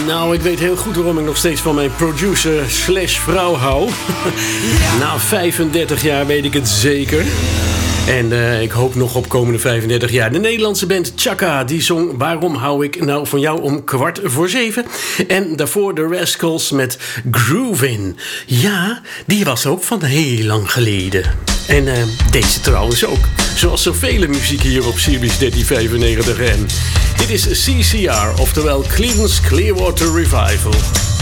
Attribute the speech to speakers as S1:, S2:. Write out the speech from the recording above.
S1: Nou, ik weet heel goed waarom ik nog steeds van mijn producer slash vrouw hou. Na 35 jaar weet ik het zeker. En ik hoop nog op komende 35 jaar. De Nederlandse band Chaka, die zong Waarom hou ik nou van jou om 6:15. En daarvoor de Rascals met Groovin'. Ja, die was ook van heel lang geleden. En deze trouwens ook. Zoals zoveel muziek hier op Series 1395. En dit is CCR, oftewel Creedence Clearwater Revival.